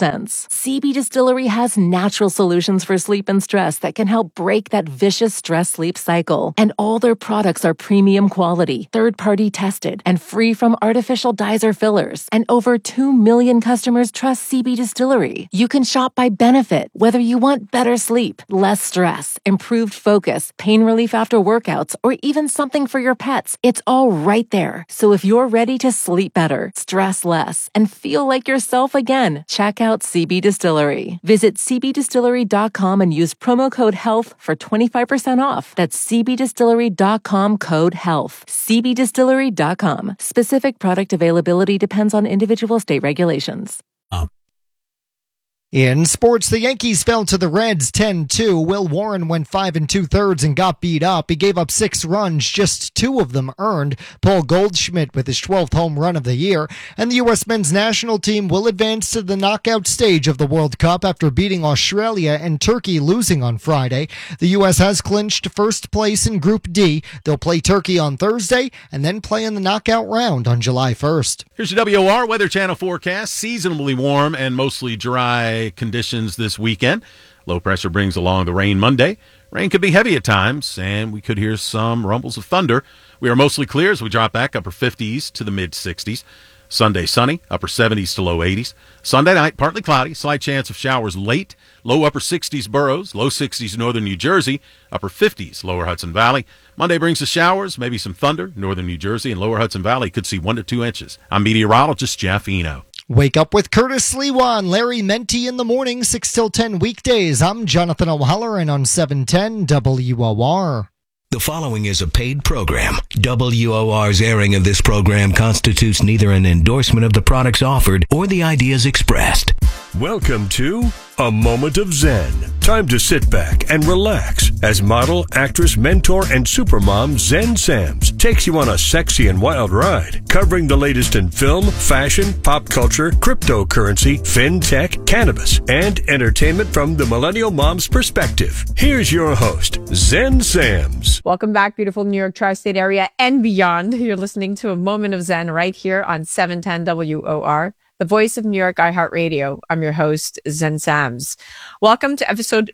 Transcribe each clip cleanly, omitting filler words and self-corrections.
sense. CB Distillery has natural solutions for sleep and stress that can help break that vicious stress-sleep cycle. And all their products are premium quality, third-party tested, and free from artificial dyes or fillers. And over 2 million customers trust CB Distillery. You can shop by benefit, whether you want better sleep, less stress, improved focus, pain relief after workouts, or even something for your pets. It's all right there. So if you're ready to sleep better, stress less, and feel like yourself again, check out CB Distillery. Visit cbdistillery.com and use promo code HEALTH for 25% off. That's cbdistillery.com, code HEALTH. cbdistillery.com. Specific product availability depends on individual state regulations. In sports, the Yankees fell to the Reds 10-2. Will Warren went 5 2/3 and got beat up. He gave up 6 runs, just 2 of them earned. Paul Goldschmidt with his 12th home run of the year. And the U.S. men's national team will advance to the knockout stage of the World Cup after beating Australia and Turkey losing on Friday. The U.S. has clinched first place in Group D. They'll play Turkey on Thursday and then play in the knockout round on July 1st. Here's your WOR Weather Channel forecast. Seasonably warm and mostly dry conditions this weekend. Low pressure brings along the rain Monday. Rain could be heavy at times, and we could hear some rumbles of thunder. We are mostly clear as we drop back upper 50s to the mid-60s. Sunday sunny, upper 70s to low 80s. Sunday night, partly cloudy, slight chance of showers late. Low upper 60s boroughs, low 60s northern New Jersey, upper 50s lower Hudson Valley. Monday brings the showers, maybe some thunder. Northern New Jersey and lower Hudson Valley could see 1 to 2 inches. I'm meteorologist Jeff Eno. Wake up with Curtis Sliwa and Larry Menti in the morning, 6 till 10 weekdays. I'm Jonathan O'Halloran on 710 WOR. The following is a paid program. WOR's airing of this program constitutes neither an endorsement of the products offered or the ideas expressed. Welcome to A Moment of Zen. Time to sit back and relax as model, actress, mentor, and supermom Zen Sams takes you on a sexy and wild ride, covering the latest in film, fashion, pop culture, cryptocurrency, fintech, cannabis, and entertainment from the millennial mom's perspective. Here's your host, Zen Sams. Welcome back, beautiful New York tri-state area and beyond. You're listening to A Moment of Zen right here on 710 WOR. The voice of New York iHeartRadio. I'm your host, Zen Sams. Welcome to episode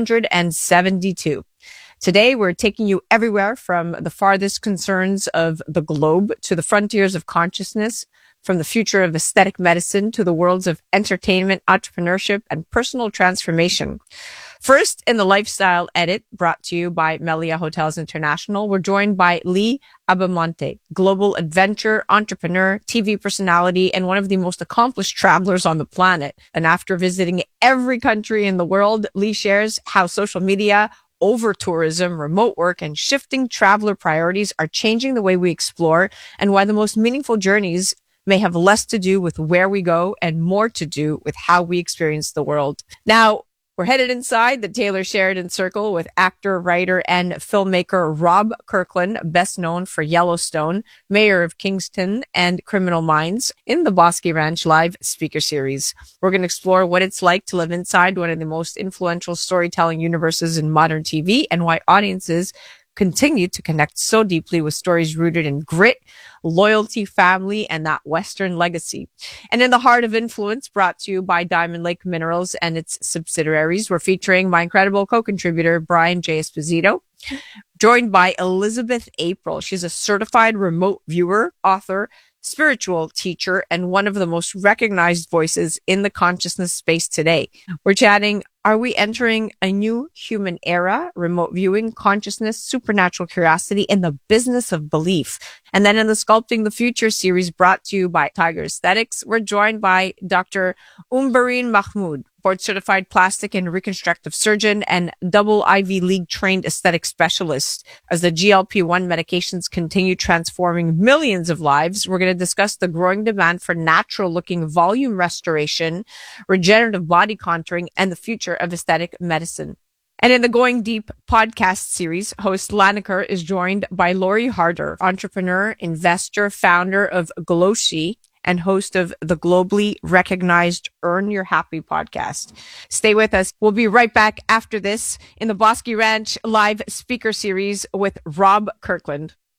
272. Today, we're taking you everywhere from the farthest concerns of the globe to the frontiers of consciousness, from the future of aesthetic medicine to the worlds of entertainment, entrepreneurship, and personal transformation. First, in the lifestyle edit brought to you by Melia Hotels International, we're joined by Lee Abamonte, global adventure, entrepreneur, TV personality, and one of the most accomplished travelers on the planet. And after visiting every country in the world, Lee shares how social media, over-tourism, remote work, and shifting traveler priorities are changing the way we explore, and why the most meaningful journeys may have less to do with where we go and more to do with how we experience the world. Now, we're headed inside the Taylor Sheridan Circle with actor, writer, and filmmaker Rob Kirkland, best known for Yellowstone, Mayor of Kingston, and Criminal Minds, in the Bosque Ranch Live speaker series. We're going to explore what it's like to live inside one of the most influential storytelling universes in modern TV and why audiences continue to connect so deeply with stories rooted in grit, loyalty, family, and that Western legacy. And in the heart of influence, brought to you by Diamond Lake Minerals and its subsidiaries, we're featuring my incredible co-contributor, Brian J. Esposito, joined by Elizabeth April. She's a certified remote viewer, author, spiritual teacher, and one of the most recognized voices in the consciousness space today. We're chatting, are we entering a new human era? Remote viewing, consciousness, supernatural curiosity, and the business of belief. And then in the Sculpting the Future series brought to you by Tiger Aesthetics, we're joined by Dr. Umbareen Mahmood, board-certified plastic and reconstructive surgeon and double Ivy League trained aesthetic specialist. As the GLP-1 medications continue transforming millions of lives, we're going to discuss the growing demand for natural-looking volume restoration, regenerative body contouring, and the future of aesthetic medicine. And in the Going Deep podcast series, host Laniker is joined by Lori Harder, entrepreneur, investor, founder of Gloshi, and host of the globally recognized Earn Your Happy podcast. Stay with us. We'll be right back after this in the Bosque Ranch Live speaker series with Rob Kirkland.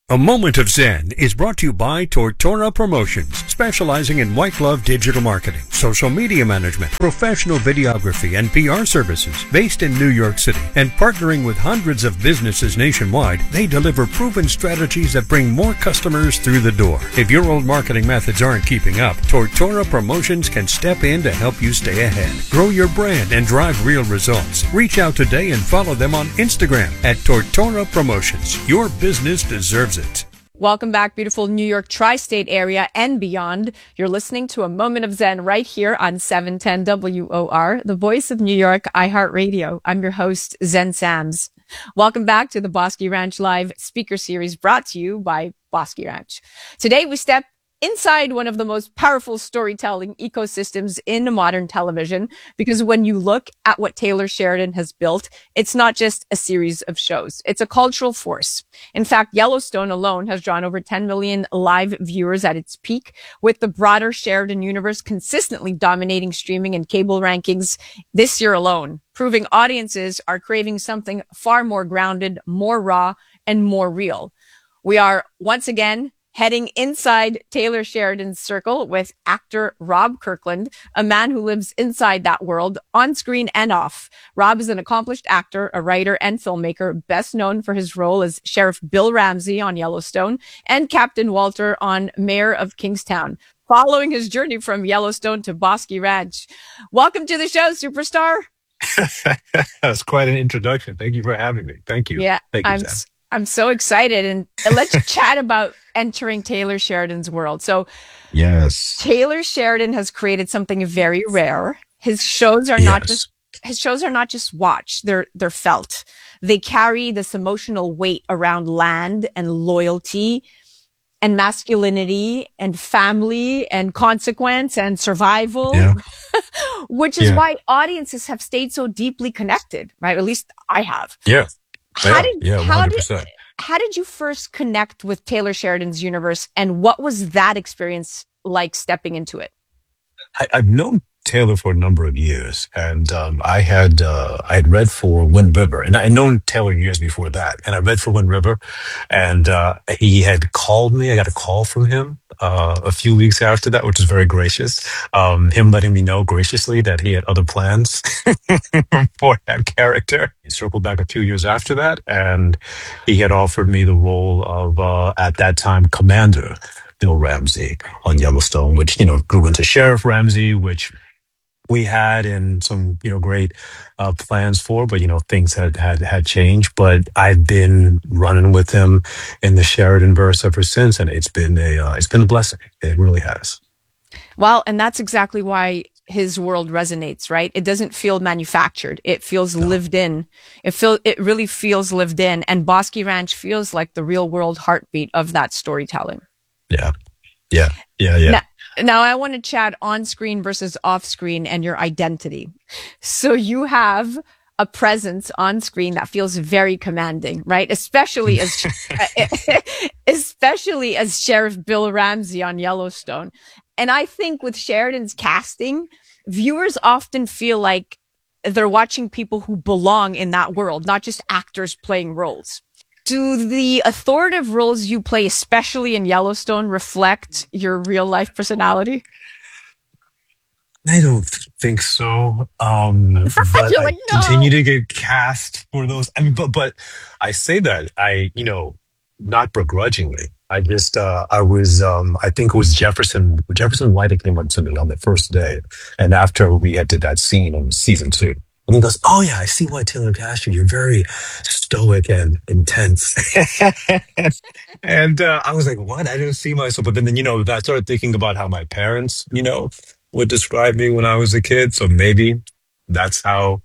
A Moment of Zen is brought to you by Tortora Promotions, specializing in white glove digital marketing, social media management, professional videography, and PR services. Based in New York City and partnering with hundreds of businesses nationwide, they deliver proven strategies that bring more customers through the door. If your old marketing methods aren't keeping up, Tortora Promotions can step in to help you stay ahead. Grow your brand and drive real results. Reach out today and follow them on Instagram at Tortora Promotions. Your business deserves it. Welcome back, beautiful New York tri-state area and beyond. You're listening to A Moment of Zen right here on 710 WOR, the voice of New York, iHeartRadio. I'm your host, Zen Sams. Welcome back to the Bosky Ranch Live speaker series brought to you by Bosky Ranch. Today we step inside one of the most powerful storytelling ecosystems in modern television, because when you look at what Taylor Sheridan has built, it's not just a series of shows. It's a cultural force. In fact, Yellowstone alone has drawn over 10 million live viewers at its peak, with the broader Sheridan universe consistently dominating streaming and cable rankings this year alone, proving audiences are craving something far more grounded, more raw, and more real. We are once again heading inside Taylor Sheridan's circle with actor Rob Kirkland, a man who lives inside that world, on screen and off. Rob is an accomplished actor, a writer, and filmmaker, best known for his role as Sheriff Bill Ramsey on Yellowstone and Captain Walter on Mayor of Kingstown, following his journey from Yellowstone to Bosky Ranch. Welcome to the show, superstar. That's quite an introduction. Thank you for having me. Thank you. Yeah, Thank you, Sam. I'm so excited. And let's chat about entering Taylor Sheridan's world. So Yes. Taylor Sheridan has created something very rare. His shows are not just watched. They're felt. They carry this emotional weight around land and loyalty and masculinity and family and consequence and survival, which is why audiences have stayed so deeply connected, right? At least I have. Yeah. How 100%. did you first connect with Taylor Sheridan's universe, and what was that experience like stepping into it? I've known Taylor for a number of years, and I had read for Wind River, and I'd known Taylor years before that, and I read for Wind River, and he had called me. I got a call from him a few weeks after that, which was very gracious. Him letting me know graciously that he had other plans for that character. He circled back a few years after that, and he had offered me the role of at that time Commander Bill Ramsey on Yellowstone, which grew into Sheriff Ramsey, which we had in some great plans for, but things had changed. But I've been running with him in the Sheridan verse ever since, and it's been a blessing. It really has. Well, and that's exactly why his world resonates, right? It doesn't feel manufactured. It feels lived in. It really feels lived in, and Bosky Ranch feels like the real world heartbeat of that storytelling. Yeah. Now I want to chat on screen versus off screen and your identity. So you have a presence on screen that feels very commanding, right? Especially as Sheriff Bill Ramsey on Yellowstone. And I think with Sheridan's casting, viewers often feel like they're watching people who belong in that world, not just actors playing roles. Do the authoritative roles you play, especially in Yellowstone, reflect your real life personality? I don't think so. But You're like, I continue to get cast for those. I mean, but I say that not begrudgingly. I just, I think it was Jefferson White that came up to me on the first day. And after we had did that scene on season 2. And he goes, "Oh yeah, I see why Taylor cast you. You're very stoic and intense." And I was like, "What? I didn't see myself." But then I started thinking about how my parents, would describe me when I was a kid. So maybe that's how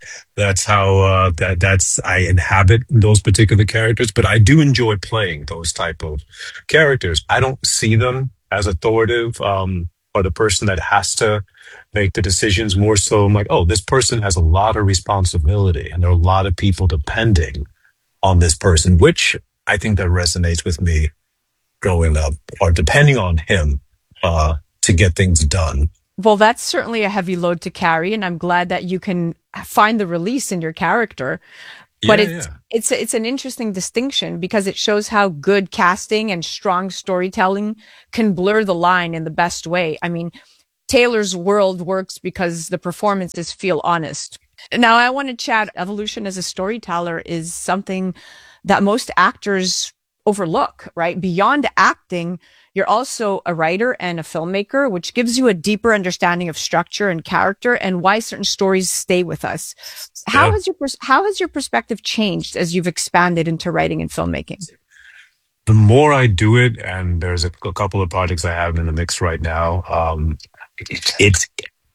I inhabit those particular characters. But I do enjoy playing those type of characters. I don't see them as authoritative, or the person that has to make the decisions. More so, I'm like, oh, this person has a lot of responsibility, and there are a lot of people depending on this person, which I think that resonates with me growing up, or depending on him to get things done. Well, that's certainly a heavy load to carry, and I'm glad that you can find the release in your character. But Yeah, yeah. it's an interesting distinction because it shows how good casting and strong storytelling can blur the line in the best way. I mean, Taylor's world works because the performances feel honest. Now, I want to chat. Evolution as a storyteller is something that most actors overlook, right? Beyond acting, you're also a writer and a filmmaker, which gives you a deeper understanding of structure and character and why certain stories stay with us. How has your perspective changed as you've expanded into writing and filmmaking? The more I do it, and there's a couple of projects I have in the mix right now, it's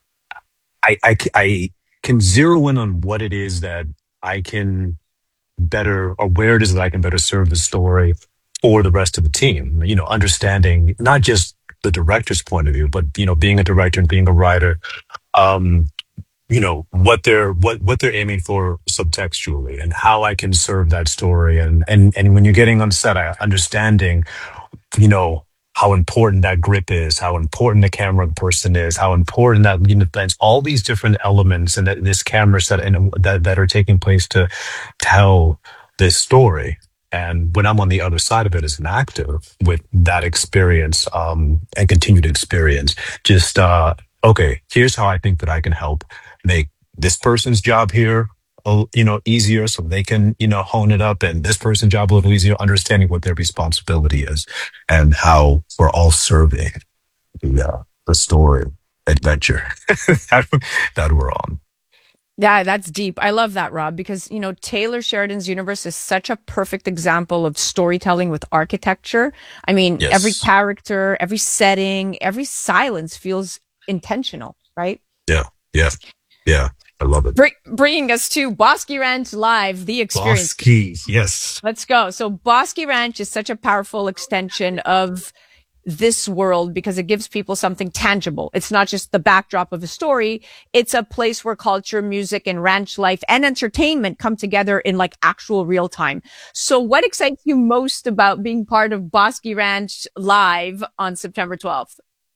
I can zero in on what it is that I can better, or where it is that I can better serve the story for the rest of the team. Understanding not just the director's point of view, but being a director and being a writer, um, what they're aiming for subtextually and how I can serve that story. And when you're getting on set, understanding, how important that grip is, how important the camera person is, how important that, that's all these different elements and this camera set and that are taking place to tell this story. And when I'm on the other side of it as an actor with that experience, and continued experience, just, okay, here's how I think that I can help make this person's job here, easier so they can, hone it up, and this person's job a little easier, understanding what their responsibility is and how we're all serving the story adventure that we're on. Yeah, that's deep. I love that, Rob, because, Taylor Sheridan's universe is such a perfect example of storytelling with architecture. I mean, Yes. Every character, every setting, every silence feels intentional, right? Yeah. I love it. Bringing us to Bosque Ranch Live, the experience. Bosque, yes. Let's go. So Bosque Ranch is such a powerful extension of this world because it gives people something tangible. It's not just the backdrop of a story. It's a place where culture, music, and ranch life and entertainment come together in like actual real time. So what excites you most about being part of Bosque Ranch Live on September 12th?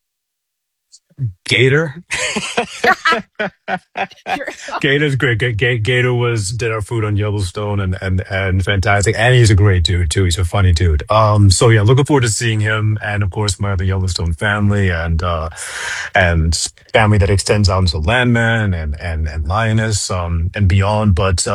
Gator. Gator's great. Gator did our food on Yellowstone and fantastic. And he's a great dude too. He's a funny dude. So yeah, looking forward to seeing him, and of course my other Yellowstone family and family that extends out into Landman and Lioness and beyond. But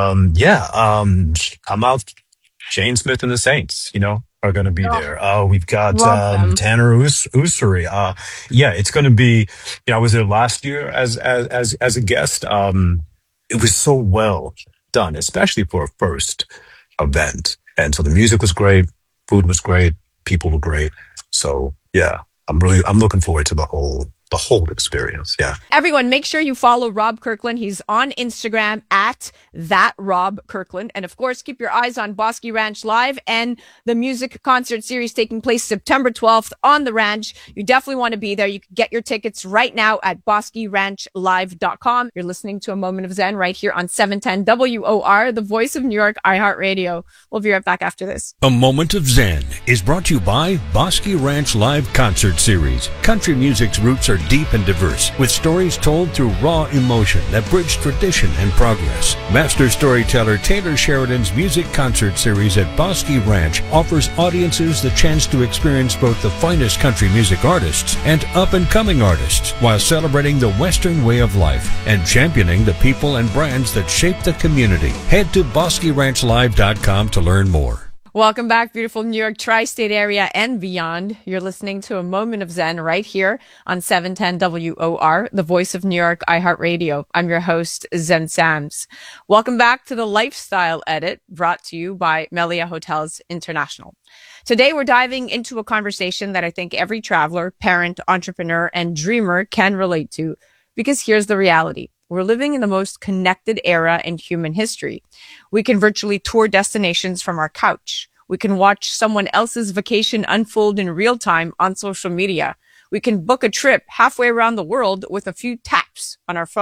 I'm out. Shane Smith and the Saints, are going to be there. We've got Love them. Tanner Usuri. It's going to be. I was there last year as a guest. It was so well done, especially for a first event. And so the music was great, food was great, people were great. So yeah, I'm looking forward to the whole experience. Yeah. Everyone, make sure you follow Rob Kirkland. He's on Instagram at that Rob Kirkland. And of course, keep your eyes on Bosque Ranch Live and the music concert series taking place September 12th on the ranch. You definitely want to be there. You can get your tickets right now at bosqueranchllive.com. You're listening to A Moment of Zen right here on 710 WOR, the voice of New York, iHeartRadio. We'll be right back after this. A Moment of Zen is brought to you by Bosque Ranch Live Concert Series. Country music's roots are deep and diverse, with stories told through raw emotion that bridge tradition and progress. Master storyteller Taylor Sheridan's music concert series at Bosque Ranch offers audiences the chance to experience both the finest country music artists and up-and-coming artists, while celebrating the Western way of life and championing the people and brands that shape the community. Head to bosqueranchllive.com to learn more. Welcome back, beautiful New York tri-state area and beyond. You're listening to A Moment of Zen right here on 710 WOR, the voice of New York, iHeartRadio. I'm your host, Zen Sams. Welcome back to the Lifestyle Edit, brought to you by Melia Hotels International. Today, we're diving into a conversation that I think every traveler, parent, entrepreneur, and dreamer can relate to, because here's the reality. We're living in the most connected era in human history. We can virtually tour destinations from our couch. We can watch someone else's vacation unfold in real time on social media. We can book a trip halfway around the world with a few taps on our phone.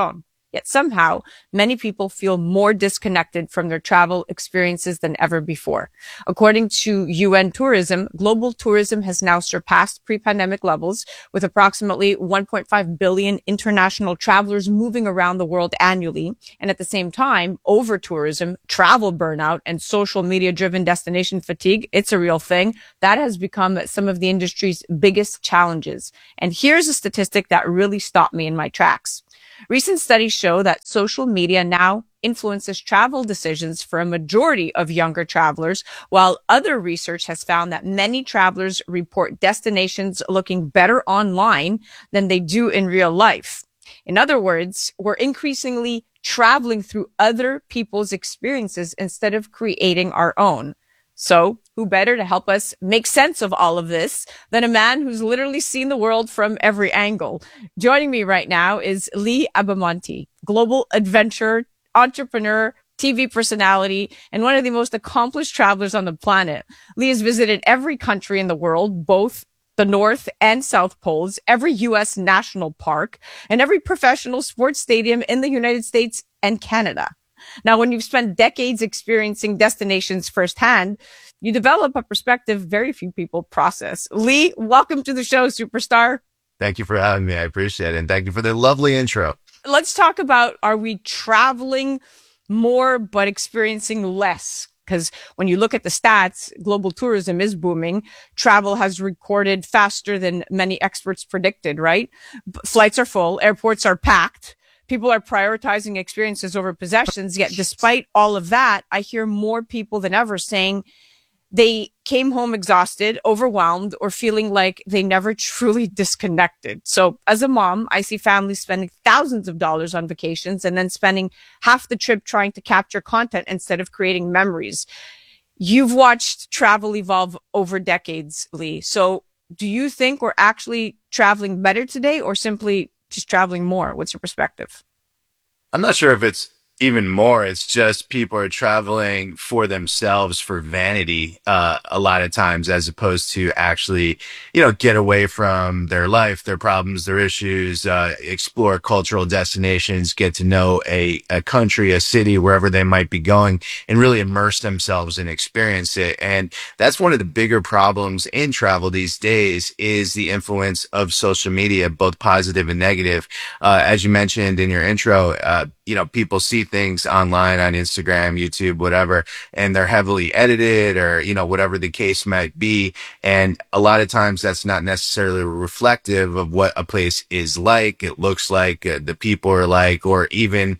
Yet somehow, many people feel more disconnected from their travel experiences than ever before. According to UN Tourism, global tourism has now surpassed pre-pandemic levels, with approximately 1.5 billion international travelers moving around the world annually. And at the same time, over-tourism, travel burnout, and social media-driven destination fatigue, it's a real thing. That has become some of the industry's biggest challenges. And here's a statistic that really stopped me in my tracks. Recent studies show that social media now influences travel decisions for a majority of younger travelers, while other research has found that many travelers report destinations looking better online than they do in real life. In other words, we're increasingly traveling through other people's experiences instead of creating our own. So, who better to help us make sense of all of this than a man who's literally seen the world from every angle? Joining me right now is Lee Abamonte, global adventurer, entrepreneur, TV personality, and one of the most accomplished travelers on the planet. Lee has visited every country in the world, both the North and South Poles, every U.S. national park, and every professional sports stadium in the United States and Canada. Now, when you've spent decades experiencing destinations firsthand, you develop a perspective very few people process. Lee, welcome to the show, superstar. Thank you for having me. I appreciate it. And thank you for the lovely intro. Let's talk about, are we traveling more but experiencing less? Because when you look at the stats, global tourism is booming. Travel has recorded faster than many experts predicted, right? Flights are full. Airports are packed. People are prioritizing experiences over possessions. Yet despite all of that, I hear more people than ever saying they came home exhausted, overwhelmed, or feeling like they never truly disconnected. So as a mom, I see families spending thousands of dollars on vacations and then spending half the trip trying to capture content instead of creating memories. You've watched travel evolve over decades, Lee. So do you think we're actually traveling better today or simply just traveling more? What's your perspective? I'm not sure if it's even more. It's just people are traveling for themselves, for vanity, a lot of times, as opposed to actually, get away from their life, their problems, their issues, explore cultural destinations, get to know a country, a city, wherever they might be going, and really immerse themselves and experience it. And that's one of the bigger problems in travel these days is the influence of social media, both positive and negative. As you mentioned in your intro, people see things online on Instagram, YouTube, whatever, and they're heavily edited or, whatever the case might be. And a lot of times that's not necessarily reflective of what a place is like. It looks like the people are like, or even,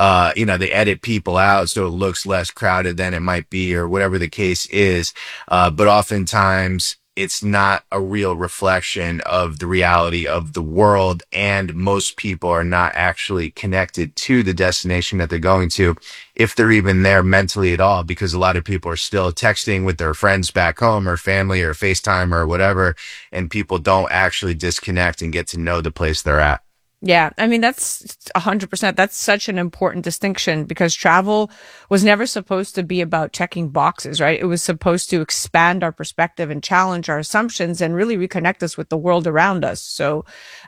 they edit people out so it looks less crowded than it might be or whatever the case is. But oftentimes, it's not a real reflection of the reality of the world, and most people are not actually connected to the destination that they're going to, if they're even there mentally at all, because a lot of people are still texting with their friends back home or family or FaceTime or whatever, and people don't actually disconnect and get to know the place they're at. Yeah, I mean, that's 100%. That's such an important distinction because travel was never supposed to be about checking boxes, right? It was supposed to expand our perspective and challenge our assumptions and really reconnect us with the world around us. So,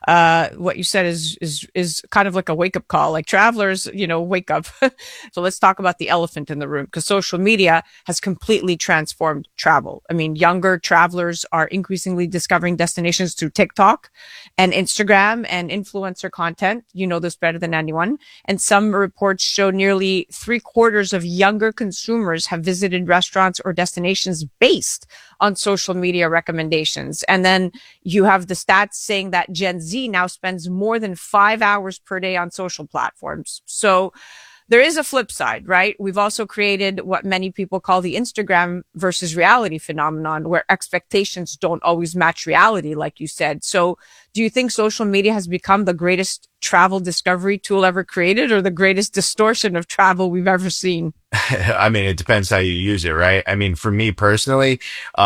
what you said is kind of like a wake up call, like travelers, wake up. So let's talk about the elephant in the room because social media has completely transformed travel. I mean, younger travelers are increasingly discovering destinations through TikTok and Instagram and influencer content. You know this better than anyone. And some reports show nearly 3/4 of younger consumers have visited restaurants or destinations based on social media recommendations. And then you have the stats saying that Gen Z now spends more than 5 hours per day on social platforms. So there is a flip side, right? We've also created what many people call the Instagram versus reality phenomenon, where expectations don't always match reality, like you said. So do you think social media has become the greatest travel discovery tool ever created or the greatest distortion of travel we've ever seen? I mean, it depends how you use it, right? I mean, for me personally,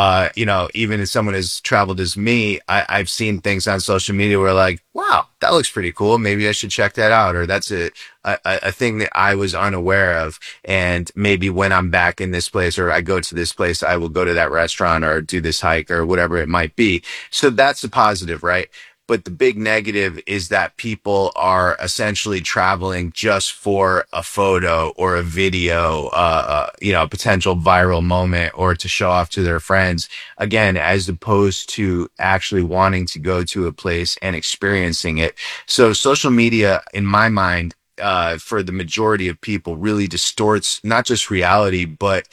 even if someone as traveled as me, I've seen things on social media where like, wow, that looks pretty cool. Maybe I should check that out. Or that's a thing that I was unaware of. And maybe when I'm back in this place or I go to this place, I will go to that restaurant or do this hike or whatever it might be. So that's a positive, right? But the big negative is that people are essentially traveling just for a photo or a video, a potential viral moment, or to show off to their friends, again, as opposed to actually wanting to go to a place and experiencing it. So social media, in my mind, for the majority of people, really distorts not just reality, but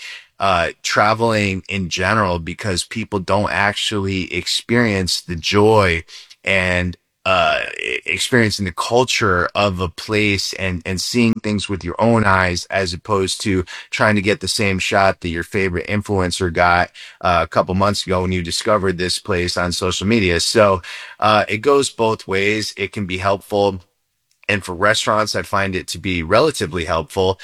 traveling in general, because people don't actually experience the joy and experiencing the culture of a place and seeing things with your own eyes, as opposed to trying to get the same shot that your favorite influencer got a couple months ago when you discovered this place on social media. So it goes both ways. It can be helpful. And for restaurants, I find it to be relatively helpful.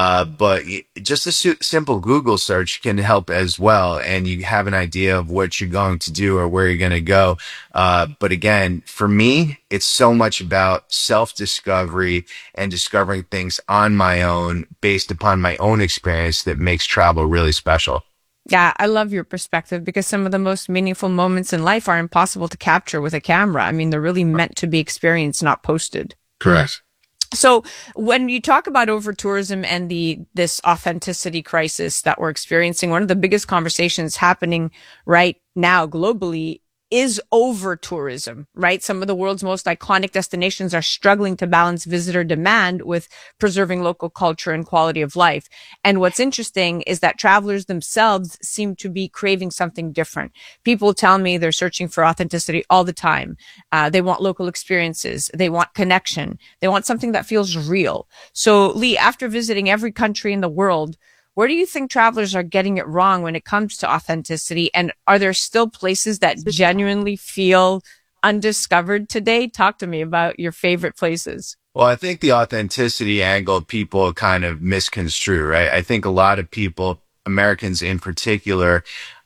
But just a simple Google search can help as well. And you have an idea of what you're going to do or where you're going to go. But again, for me, it's so much about self-discovery and discovering things on my own based upon my own experience that makes travel really special. Yeah, I love your perspective, because some of the most meaningful moments in life are impossible to capture with a camera. I mean, they're really meant to be experienced, not posted. Correct. So when you talk about over tourism and this authenticity crisis that we're experiencing, one of the biggest conversations happening right now globally is over tourism, right? Some of the world's most iconic destinations are struggling to balance visitor demand with preserving local culture and quality of life. And what's interesting is that travelers themselves seem to be craving something different. People tell me they're searching for authenticity all the time. They want local experiences. They want connection. They want something that feels real. So, Lee, after visiting every country in the world, where do you think travelers are getting it wrong when it comes to authenticity? And are there still places that genuinely feel undiscovered today? Talk to me about your favorite places. Well, I think the authenticity angle people kind of misconstrue, right? I think a lot of people, Americans in particular,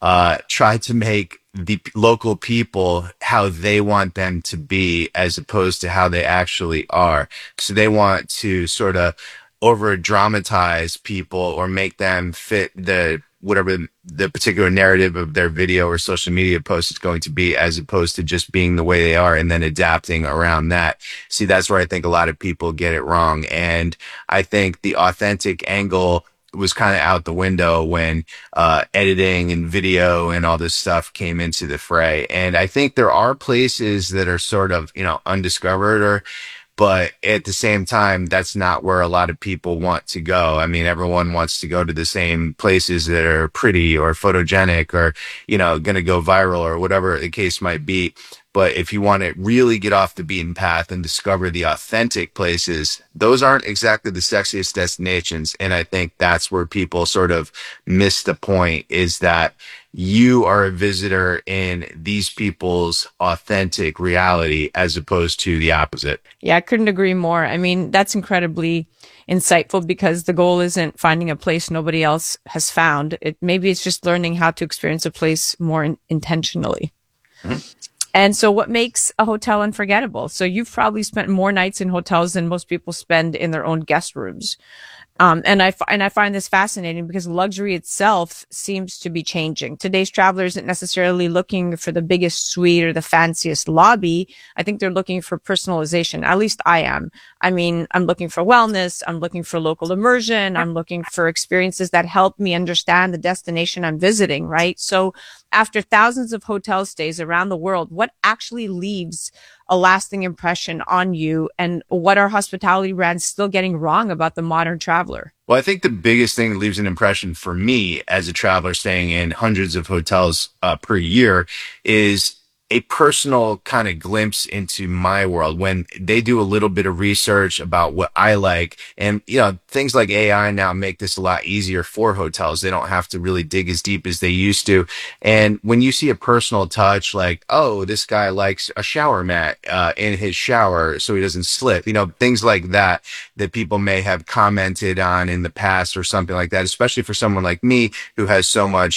try to make the local people how they want them to be as opposed to how they actually are. So they want to sort of over dramatize people or make them fit whatever the particular narrative of their video or social media post is going to be, as opposed to just being the way they are and then adapting around that. See, that's where I think a lot of people get it wrong. And I think the authentic angle was kind of out the window when editing and video and all this stuff came into the fray. And I think there are places that are sort of, undiscovered, but at the same time, that's not where a lot of people want to go. I mean, everyone wants to go to the same places that are pretty or photogenic or, going to go viral or whatever the case might be. But if you want to really get off the beaten path and discover the authentic places, those aren't exactly the sexiest destinations. And I think that's where people sort of miss the point, is that you are a visitor in these people's authentic reality as opposed to the opposite. Yeah, I couldn't agree more. I mean, that's incredibly insightful, because the goal isn't finding a place nobody else has found. Maybe it's just learning how to experience a place more intentionally. Mm-hmm. And so what makes a hotel unforgettable? So you've probably spent more nights in hotels than most people spend in their own guest rooms. And I find this fascinating, because luxury itself seems to be changing. Today's traveler isn't necessarily looking for the biggest suite or the fanciest lobby. I think they're looking for personalization. At least I am. I mean, I'm looking for wellness. I'm looking for local immersion. I'm looking for experiences that help me understand the destination I'm visiting, right? So after thousands of hotel stays around the world, what actually leaves a lasting impression on you, and what are hospitality brands still getting wrong about the modern traveler? Well, I think the biggest thing that leaves an impression for me as a traveler staying in hundreds of hotels per year is a personal kind of glimpse into my world when they do a little bit of research about what I like. And, things like AI now make this a lot easier for hotels. They don't have to really dig as deep as they used to. And when you see a personal touch, like, oh, this guy likes a shower mat in his shower so he doesn't slip, things like that people may have commented on in the past or something like that, especially for someone like me who has so much,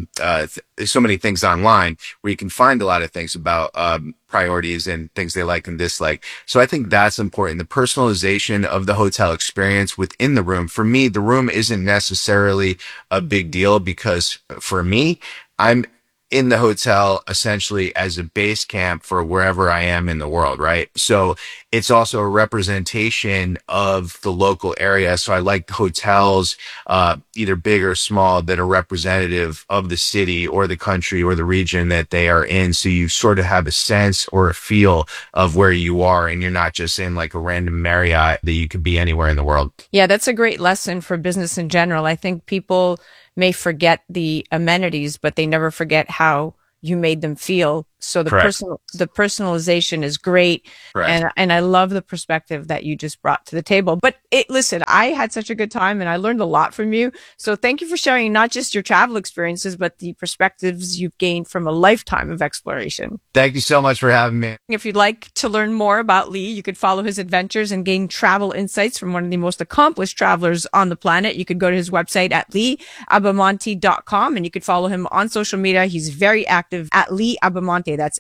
so many things online where you can find a lot of things about priorities and things they like and dislike. So I think that's important. The personalization of the hotel experience within the room. For me, the room isn't necessarily a big deal, because for me, I'm in the hotel essentially as a base camp for wherever I am in the world, right? So it's also a representation of the local area. So I like hotels, either big or small, that are representative of the city or the country or the region that they are in. So you sort of have a sense or a feel of where you are, and you're not just in like a random Marriott, that you could be anywhere in the world. Yeah, that's a great lesson for business in general. I think people may forget the amenities, but they never forget how you made them feel. So the personalization is great. Correct. And I love the perspective that you just brought to the table. But listen, I had such a good time and I learned a lot from you. So thank you for sharing not just your travel experiences, but the perspectives you've gained from a lifetime of exploration. Thank you so much for having me. If you'd like to learn more about Lee, you could follow his adventures and gain travel insights from one of the most accomplished travelers on the planet. You could go to his website at leeabamonte.com, and you could follow him on social media. He's very active at Lee Abamonte. That's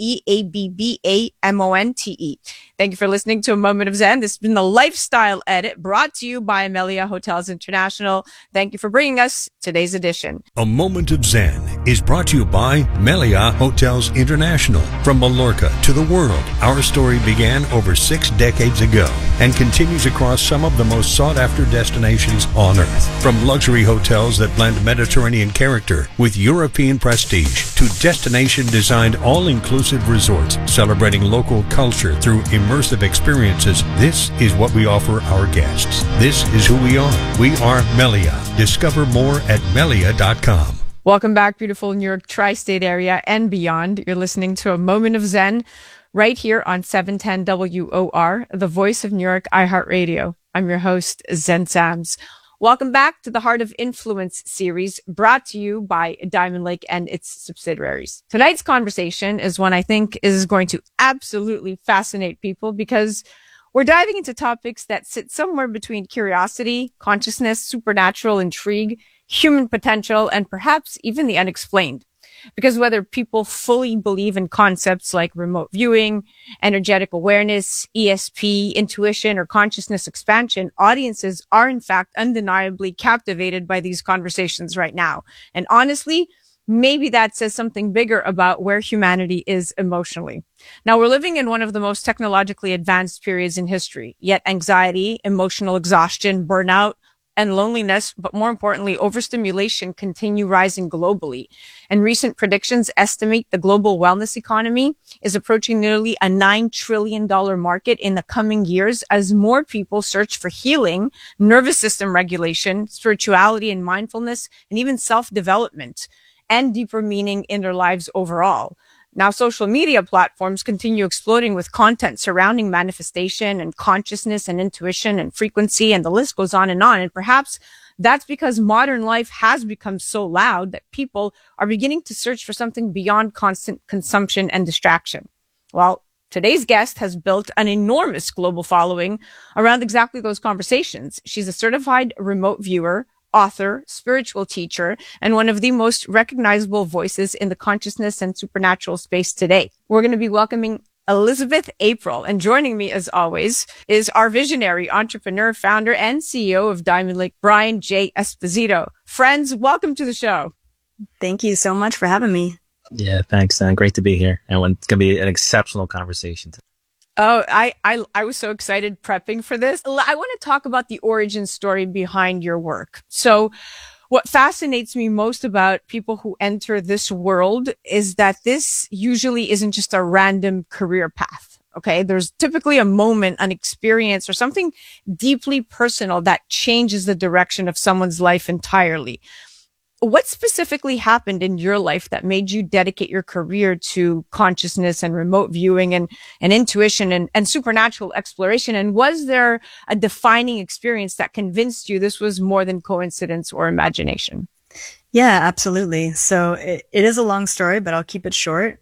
LeeAbbamonte. Thank you for listening to A Moment of Zen. This has been the Lifestyle Edit, brought to you by Amelia Hotels International. Thank you for bringing us today's edition. A Moment of Zen is brought to you by Melia Hotels International. From Mallorca to the world, our story began over 6 decades ago and continues across some of the most sought-after destinations on Earth. From luxury hotels that blend Mediterranean character with European prestige to destination-designed all-inclusive resorts celebrating local culture through immersive experiences, this is what we offer our guests. This is who we are. We are Melia. Discover more at Melia.com. Welcome back, beautiful New York tri-state area and beyond. You're listening to A Moment of Zen right here on 710 WOR, the voice of New York iHeartRadio. I'm your host, Zen Sams. Welcome back to the Heart of Influence series, brought to you by Diamond Lake and its subsidiaries. Tonight's conversation is one I think is going to absolutely fascinate people, because we're diving into topics that sit somewhere between curiosity, consciousness, supernatural intrigue, human potential, and perhaps even the unexplained. Because whether people fully believe in concepts like remote viewing, energetic awareness, ESP, intuition, or consciousness expansion, audiences are in fact undeniably captivated by these conversations right now. And honestly, maybe that says something bigger about where humanity is emotionally. Now, we're living in one of the most technologically advanced periods in history, yet anxiety, emotional exhaustion, burnout, and loneliness, but more importantly, overstimulation, continue rising globally. And recent predictions estimate the global wellness economy is approaching nearly a $9 trillion market in the coming years as more people search for healing, nervous system regulation, spirituality and mindfulness, and even self-development and deeper meaning in their lives overall. Now, social media platforms continue exploding with content surrounding manifestation and consciousness and intuition and frequency, and the list goes on. And perhaps that's because modern life has become so loud that people are beginning to search for something beyond constant consumption and distraction. Well, today's guest has built an enormous global following around exactly those conversations. She's a certified remote viewer, author, spiritual teacher, and one of the most recognizable voices in the consciousness and supernatural space today. We're going to be welcoming Elizabeth April, and joining me as always is our visionary entrepreneur, founder, and CEO of Diamond Lake, Brian J. Esposito. Friends, welcome to the show. Thank you so much for having me. Yeah, thanks. Great to be here. And it's going to be an exceptional conversation today. Oh, I was so excited prepping for this. I want to talk about the origin story behind your work. So what fascinates me most about people who enter this world is that this usually isn't just a random career path. Okay. There's typically a moment, an experience, or something deeply personal that changes the direction of someone's life entirely. What specifically happened in your life that made you dedicate your career to consciousness and remote viewing and intuition and supernatural exploration? And was there a defining experience that convinced you this was more than coincidence or imagination? Yeah, absolutely. So it is a long story, but I'll keep it short.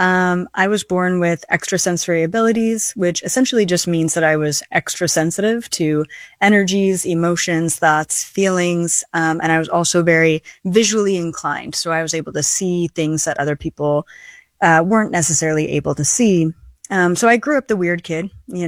I was born with extrasensory abilities, which essentially just means that I was extra sensitive to energies, emotions, thoughts, feelings. And I was also very visually inclined. So I was able to see things that other people weren't necessarily able to see. So I grew up the weird kid,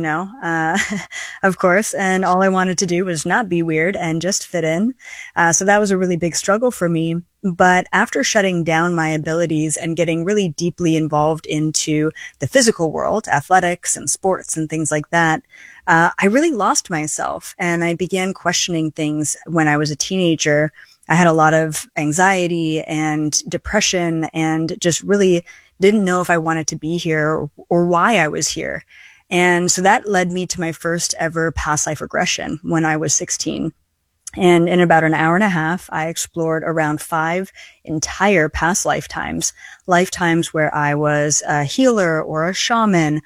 of course, and all I wanted to do was not be weird and just fit in. So that was a really big struggle for me. But after shutting down my abilities and getting really deeply involved into the physical world, athletics and sports and things like that, I really lost myself and I began questioning things when I was a teenager. I had a lot of anxiety and depression and just really didn't know if I wanted to be here or why I was here. And so that led me to my first ever past life regression when I was 16. And in about an hour and a half, I explored around 5 entire past lifetimes where I was a healer or a shaman,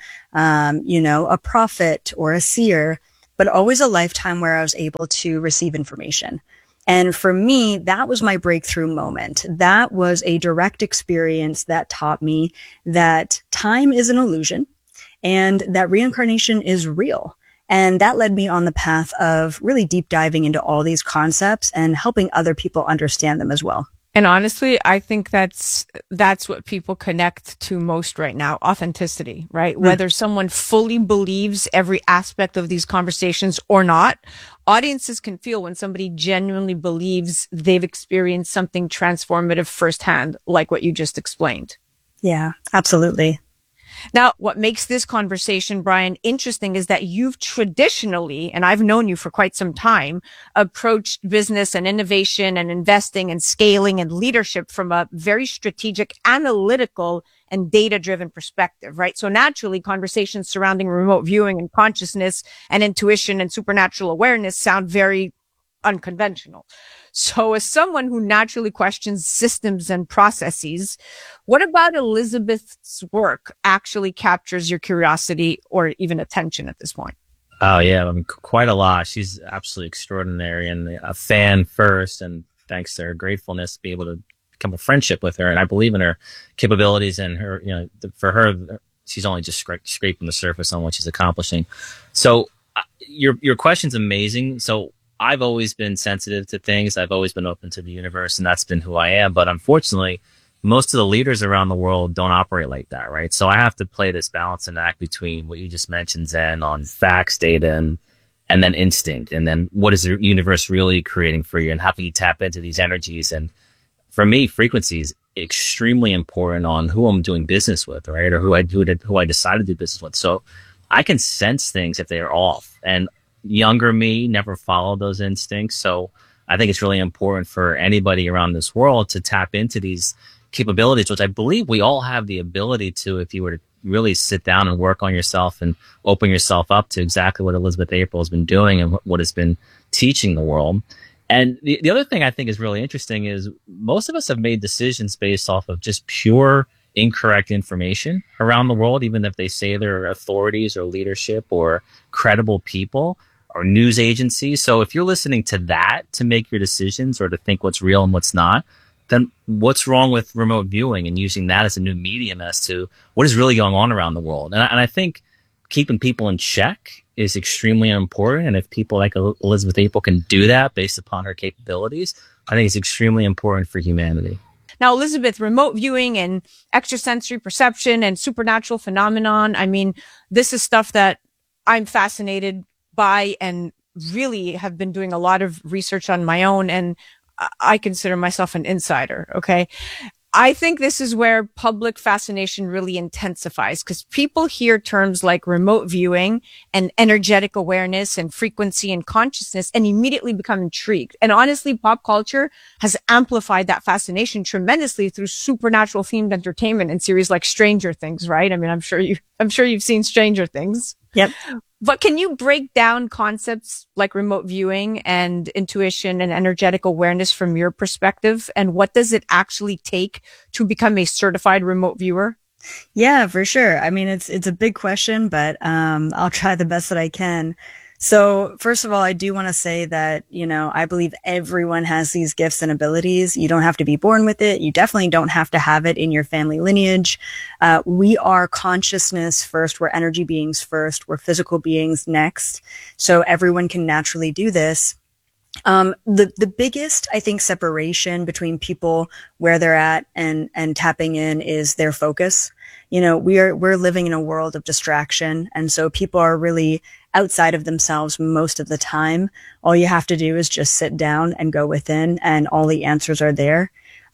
a prophet or a seer, but always a lifetime where I was able to receive information. And for me, that was my breakthrough moment. That was a direct experience that taught me that time is an illusion and that reincarnation is real. And that led me on the path of really deep diving into all these concepts and helping other people understand them as well. And honestly, I think that's what people connect to most right now. Authenticity, right? Whether someone fully believes every aspect of these conversations or not, audiences can feel when somebody genuinely believes they've experienced something transformative firsthand, like what you just explained. Yeah, absolutely. Now, what makes this conversation, Brian, interesting is that you've traditionally, and I've known you for quite some time, approached business and innovation and investing and scaling and leadership from a very strategic, analytical, and data-driven perspective, right? So naturally, conversations surrounding remote viewing and consciousness and intuition and supernatural awareness sound very unconventional. So as someone who naturally questions systems and processes, what about Elizabeth's work actually captures your curiosity or even attention at this point? Oh, yeah. I mean, quite a lot. She's absolutely extraordinary and a fan first. And thanks to her gratefulness to be able to become a friendship with her. And I believe in her capabilities and her, for her, she's only just scraping the surface on what she's accomplishing. So your question's amazing. So I've always been sensitive to things. I've always been open to the universe, and that's been who I am. But unfortunately, most of the leaders around the world don't operate like that, right? So I have to play this balancing act between what you just mentioned, Zen, on facts, data, and then instinct. And then what is the universe really creating for you, and how can you tap into these energies? And for me, frequency is extremely important on who I'm doing business with, right? Or who I decide to do business with. So I can sense things if they are off. And younger me never followed those instincts. So I think it's really important for anybody around this world to tap into these capabilities, which I believe we all have the ability to, if you were to really sit down and work on yourself and open yourself up to exactly what Elizabeth April has been doing and what has been teaching the world. And the other thing I think is really interesting is most of us have made decisions based off of just pure incorrect information around the world, even if they say they're authorities or leadership or credible people or news agencies. So if you're listening to that to make your decisions or to think what's real and what's not, then what's wrong with remote viewing and using that as a new medium as to what is really going on around the world? And I think keeping people in check is extremely important. And if people like Elizabeth April can do that based upon her capabilities, I think it's extremely important for humanity. Now, Elizabeth, remote viewing and extrasensory perception and supernatural phenomenon, I mean, this is stuff that I'm fascinated by and really have been doing a lot of research on my own. And I consider myself an insider. Okay. I think this is where public fascination really intensifies because people hear terms like remote viewing and energetic awareness and frequency and consciousness and immediately become intrigued. And honestly, pop culture has amplified that fascination tremendously through supernatural themed entertainment and series like Stranger Things, right? I mean, I'm sure you've seen Stranger Things. Yep. But can you break down concepts like remote viewing and intuition and energetic awareness from your perspective? And what does it actually take to become a certified remote viewer? Yeah, for sure. I mean, it's a big question, but I'll try the best that I can. So first of all, I do want to say that, I believe everyone has these gifts and abilities. You don't have to be born with it. You definitely don't have to have it in your family lineage. We are consciousness first. We're energy beings first. We're physical beings next. So everyone can naturally do this. The biggest, I think, separation between people where they're at and tapping in is their focus. You know, we're living in a world of distraction. And so people are really outside of themselves most of the time. All you have to do is just sit down and go within, and all the answers are there.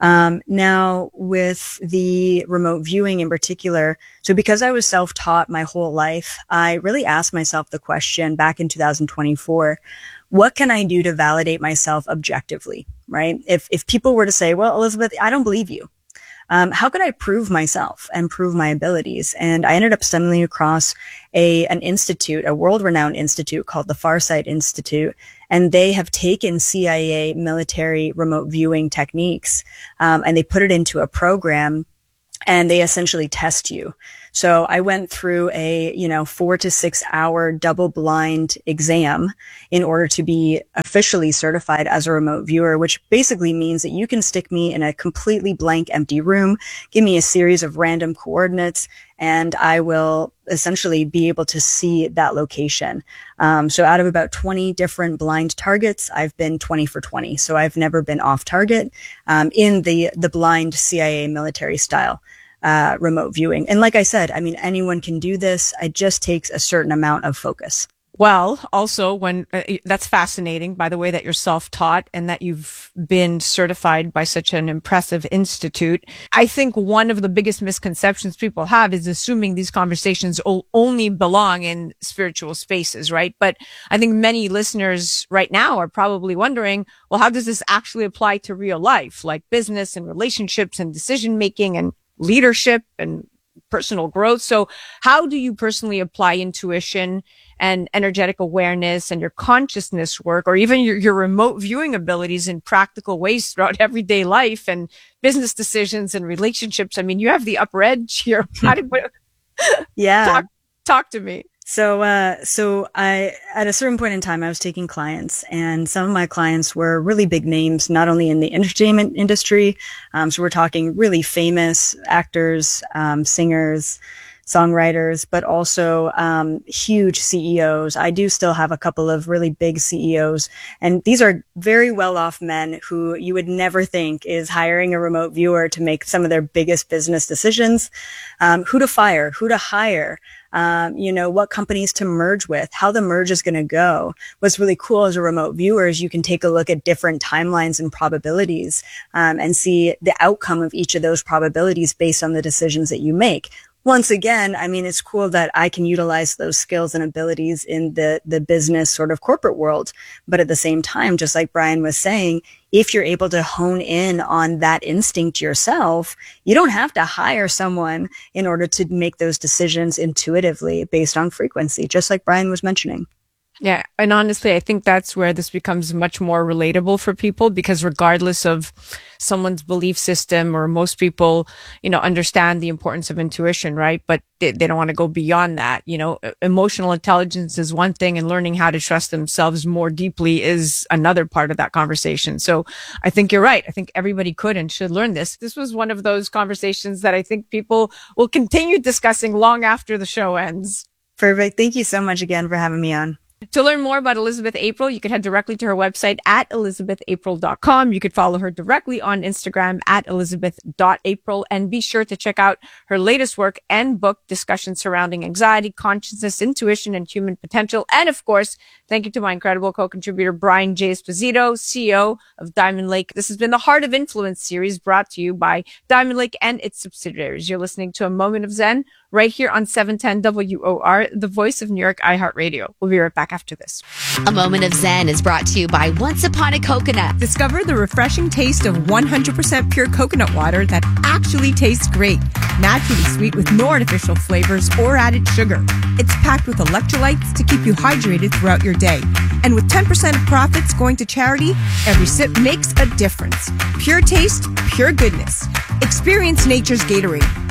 Now with the remote viewing in particular, so because I was self-taught my whole life, I really asked myself the question back in 2024, what can I do to validate myself objectively, right? If people were to say, well, Elizabeth, I don't believe you. How could I prove myself and prove my abilities? And I ended up stumbling across an institute, a world-renowned institute called the Farsight Institute. And they have taken CIA military remote viewing techniques, and they put it into a program, and they essentially test you. So I went through a, 4 to 6 hour double blind exam in order to be officially certified as a remote viewer, which basically means that you can stick me in a completely blank, empty room, give me a series of random coordinates, and I will essentially be able to see that location. So out of about 20 different blind targets, I've been 20 for 20. So I've never been off target, in the blind CIA military style. Remote viewing. And like I said, I mean, anyone can do this. It just takes a certain amount of focus. Well, also when that's fascinating, by the way, that you're self-taught and that you've been certified by such an impressive institute. I think one of the biggest misconceptions people have is assuming these conversations only belong in spiritual spaces, right? But I think many listeners right now are probably wondering, well, how does this actually apply to real life, like business and relationships and decision making and leadership and personal growth? So how do you personally apply intuition and energetic awareness and your consciousness work, or even your remote viewing abilities in practical ways throughout everyday life and business decisions and relationships? I mean, you have the upper edge here. Yeah. Talk to me. So I, at a certain point in time, I was taking clients, and some of my clients were really big names, not only in the entertainment industry. So we're talking really famous actors, singers, songwriters, but also, huge CEOs. I do still have a couple of really big CEOs, and these are very well-off men who you would never think is hiring a remote viewer to make some of their biggest business decisions, who to fire, who to hire. What companies to merge with, how the merge is going to go. What's really cool as a remote viewer is you can take a look at different timelines and probabilities, and see the outcome of each of those probabilities based on the decisions that you make. Once again, I mean, it's cool that I can utilize those skills and abilities in the business sort of corporate world. But at the same time, just like Brian was saying, if you're able to hone in on that instinct yourself, you don't have to hire someone in order to make those decisions intuitively based on frequency, just like Brian was mentioning. Yeah. And honestly, I think that's where this becomes much more relatable for people, because regardless of someone's belief system, or most people, understand the importance of intuition, right? But they don't want to go beyond that. Emotional intelligence is one thing, and learning how to trust themselves more deeply is another part of that conversation. So I think you're right. I think everybody could and should learn this. This was one of those conversations that I think people will continue discussing long after the show ends. Perfect. Thank you so much again for having me on. To learn more about Elizabeth April, you could head directly to her website at elizabethapril.com. You could follow her directly on Instagram at elizabeth.april, and be sure to check out her latest work and book, discussions surrounding anxiety, consciousness, intuition, and human potential. And of course, thank you to my incredible co-contributor, Brian J. Esposito, CEO of Diamond Lake. This has been the Heart of Influence series, brought to you by Diamond Lake and its subsidiaries. You're listening to A Moment of Zen right here on 710 WOR, the voice of New York iHeartRadio. We'll be right back after this. A Moment of Zen is brought to you by Once Upon a Coconut. Discover the refreshing taste of 100% pure coconut water that actually tastes great. Naturally sweet with no artificial flavors or added sugar. It's packed with electrolytes to keep you hydrated throughout your day. And with 10% of profits going to charity, every sip makes a difference. Pure taste, pure goodness. Experience nature's Gatorade.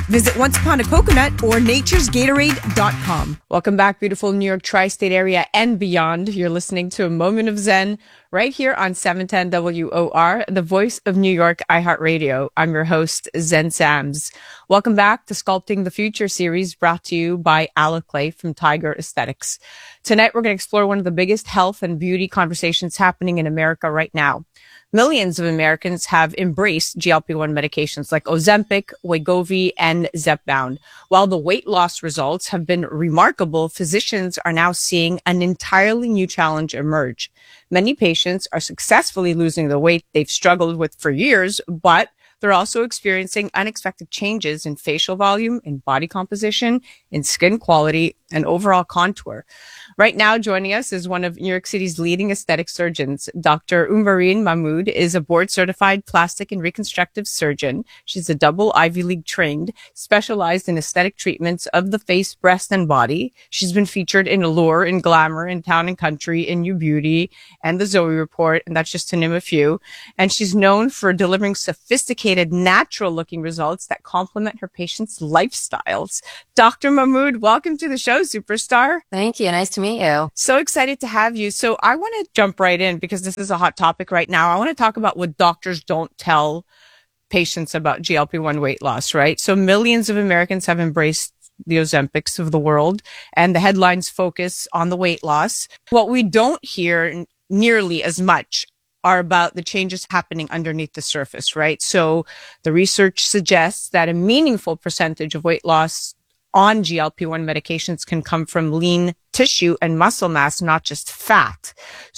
Visit Once Upon a Coconut or naturesgatorade.com. Welcome back, beautiful New York tri-state area and beyond. You're listening to A Moment of Zen right here on 710 WOR, the voice of New York, iHeartRadio. I'm your host, Zen Sams. Welcome back to Sculpting the Future series, brought to you by Alaclay from Tiger Aesthetics. Tonight, we're going to explore one of the biggest health and beauty conversations happening in America right now. Millions of Americans have embraced GLP-1 medications like Ozempic, Wegovy, and Zepbound. While the weight loss results have been remarkable, physicians are now seeing an entirely new challenge emerge. Many patients are successfully losing the weight they've struggled with for years, but they're also experiencing unexpected changes in facial volume, in body composition, in skin quality, and overall contour. Right now, joining us is one of New York City's leading aesthetic surgeons. Dr. Umbareen Mahmood is a board-certified plastic and reconstructive surgeon. She's a double Ivy League trained, specialized in aesthetic treatments of the face, breast, and body. She's been featured in Allure, in Glamour, in Town and Country, in New Beauty, and the Zoe Report, and that's just to name a few. And she's known for delivering sophisticated, natural-looking results that complement her patients' lifestyles. Dr. Mahmood, welcome to the show, superstar. Thank you. Nice to meet you. So excited to have you. So I want to jump right in because this is a hot topic right now. I want to talk about what doctors don't tell patients about GLP-1 weight loss, right? So millions of Americans have embraced the Ozempics of the world, and the headlines focus on the weight loss. What we don't hear nearly as much are about the changes happening underneath the surface, right? So the research suggests that a meaningful percentage of weight loss on GLP-1 medications can come from lean tissue and muscle mass, not just fat.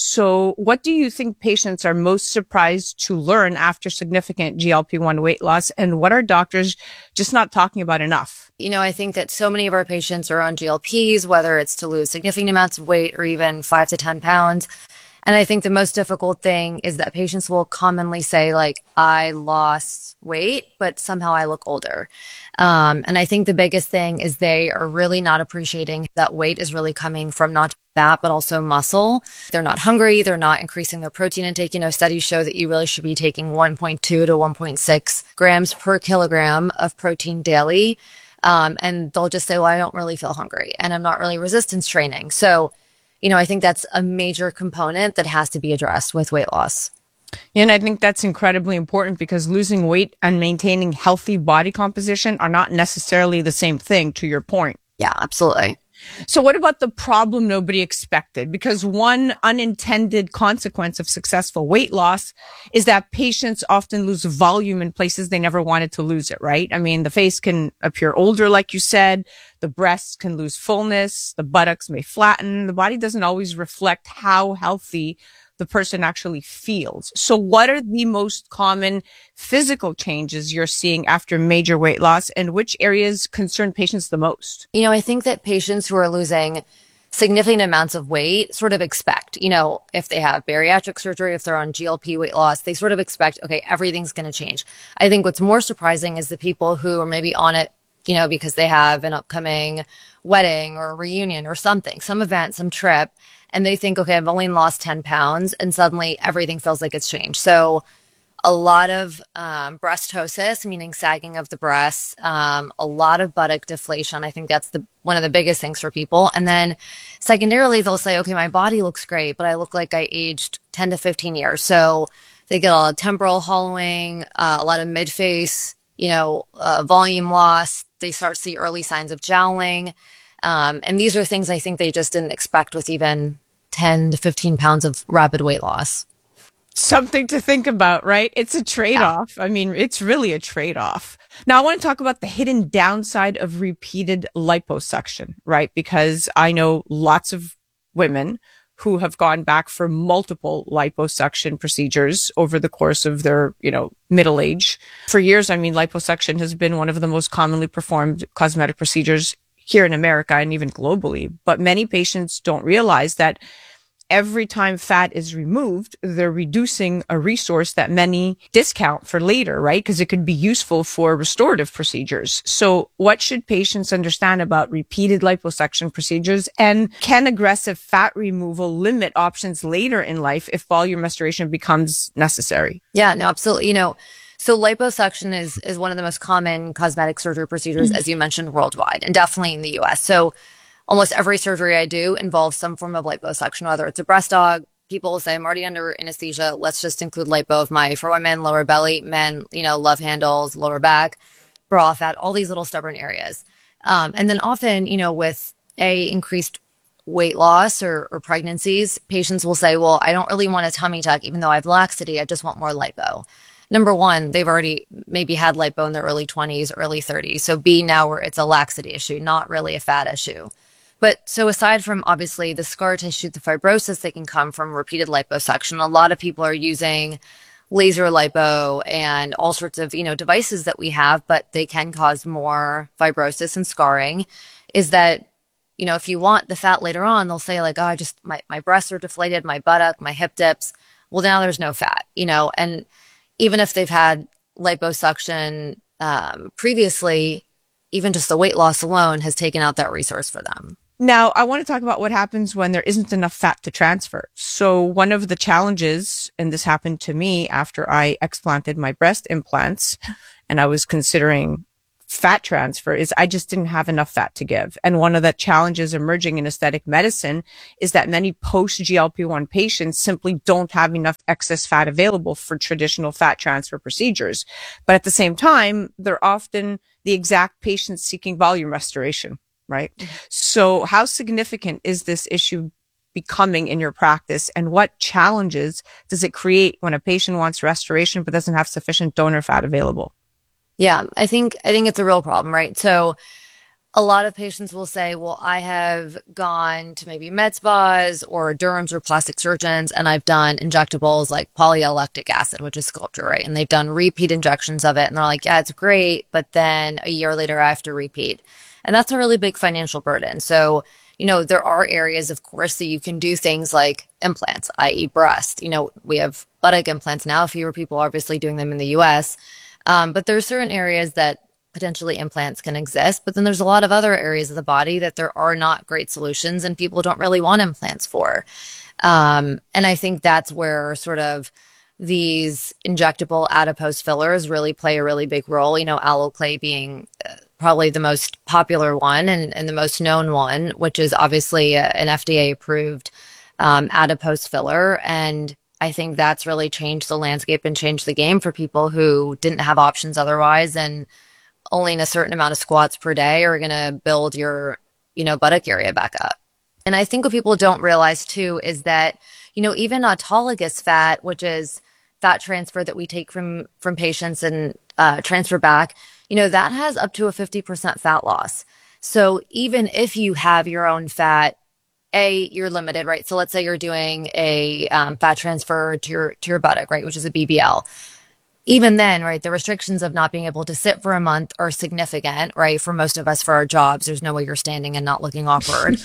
So what do you think patients are most surprised to learn after significant GLP-1 weight loss? And what are doctors just not talking about enough? You know, I think that so many of our patients are on GLPs, whether it's to lose significant amounts of weight or even 5 to 10 pounds. And I think the most difficult thing is that patients will commonly say, like, I lost weight, but somehow I look older. And I think the biggest thing is they are really not appreciating that weight is really coming from not fat, but also muscle. They're not hungry. They're not increasing their protein intake. You know, studies show that you really should be taking 1.2 to 1.6 grams per kilogram of protein daily. And they'll just say, well, I don't really feel hungry and I'm not really resistance training. So, you know, I think that's a major component that has to be addressed with weight loss. And I think that's incredibly important because losing weight and maintaining healthy body composition are not necessarily the same thing, to your point. Yeah, absolutely. So what about the problem nobody expected? Because one unintended consequence of successful weight loss is that patients often lose volume in places they never wanted to lose it, right? I mean, the face can appear older, like you said. The breasts can lose fullness. The buttocks may flatten. The body doesn't always reflect how healthy the person actually feels. So what are the most common physical changes you're seeing after major weight loss, and which areas concern patients the most? You know, I think that patients who are losing significant amounts of weight sort of expect, you know, if they have bariatric surgery, if they're on GLP weight loss, they sort of expect, okay, everything's going to change. I think what's more surprising is the people who are maybe on it, you know, because they have an upcoming wedding or a reunion or something, some event, some trip, and they think, okay, I've only lost 10 pounds, and suddenly everything feels like it's changed. So a lot of breastosis, meaning sagging of the breasts, a lot of buttock deflation. I think that's one of the biggest things for people. And then secondarily, they'll say, okay, my body looks great, but I look like I aged 10 to 15 years. So they get a lot of temporal hollowing, a lot of mid-face, you know, volume loss. They start to see early signs of jowling. And these are things I think they just didn't expect with even 10 to 15 pounds of rapid weight loss. Something to think about, right? It's a trade-off. Yeah. I mean, it's really a trade-off. Now, I want to talk about the hidden downside of repeated liposuction, right? Because I know lots of women who have gone back for multiple liposuction procedures over the course of their, you know, middle age. For years, I mean, liposuction has been one of the most commonly performed cosmetic procedures here in America and even globally. But many patients don't realize that every time fat is removed, they're reducing a resource that many discount for later, right? Because it could be useful for restorative procedures. So what should patients understand about repeated liposuction procedures? And can aggressive fat removal limit options later in life if volume restoration becomes necessary? Yeah, no, absolutely. You know, So liposuction is one of the most common cosmetic surgery procedures, as you mentioned, worldwide, and definitely in the US. So almost every surgery I do involves some form of liposuction, whether it's a breast aug. People will say, I'm already under anesthesia. Let's just include lipo of for women, lower belly, men, love handles, lower back, bra fat, all these little stubborn areas. And then often, with increased weight loss or pregnancies, patients will say, well, I don't really want a tummy tuck, even though I have laxity. I just want more lipo. Number one, they've already maybe had lipo in their early 20s, early 30s. So B, now where it's a laxity issue, not really a fat issue. But so aside from obviously the scar tissue, the fibrosis that can come from repeated liposuction, a lot of people are using laser lipo and all sorts of, devices that we have, but they can cause more fibrosis and scarring. Is that, if you want the fat later on, they'll say like, oh, my breasts are deflated, my buttock, my hip dips. Well, now there's no fat, and even if they've had liposuction previously, even just the weight loss alone has taken out that resource for them. Now, I want to talk about what happens when there isn't enough fat to transfer. So one of the challenges, and this happened to me after I explanted my breast implants and I was considering fat transfer, is I just didn't have enough fat to give. And one of the challenges emerging in aesthetic medicine is that many post GLP-1 patients simply don't have enough excess fat available for traditional fat transfer procedures. But at the same time, they're often the exact patients seeking volume restoration. Right. So how significant is this issue becoming in your practice, and what challenges does it create when a patient wants restoration but doesn't have sufficient donor fat available? Yeah, I think it's a real problem, right? So a lot of patients will say, well, I have gone to maybe med spas or derms or plastic surgeons, and I've done injectables like polylactic acid, which is Sculptra, right? And they've done repeat injections of it. And they're like, yeah, it's great. But then a year later, I have to repeat. And that's a really big financial burden. So, there are areas, of course, that you can do things like implants, i.e. breast. We have buttock implants now, fewer people obviously doing them in the US. But there's certain areas that potentially implants can exist. But then there's a lot of other areas of the body that there are not great solutions and people don't really want implants for. And I think that's where sort of these injectable adipose fillers really play a really big role. Aloclay being probably the most popular one and the most known one, which is obviously an FDA approved adipose filler. And I think that's really changed the landscape and changed the game for people who didn't have options otherwise, and only in a certain amount of squats per day are going to build your, buttock area back up. And I think what people don't realize too is that, even autologous fat, which is fat transfer that we take from patients and transfer back, that has up to a 50% fat loss. So even if you have your own fat, you're limited, right? So let's say you're doing a fat transfer to your buttock, right, which is a BBL. Even then, right, the restrictions of not being able to sit for a month are significant, right? For most of us, for our jobs, there's no way you're standing and not looking awkward.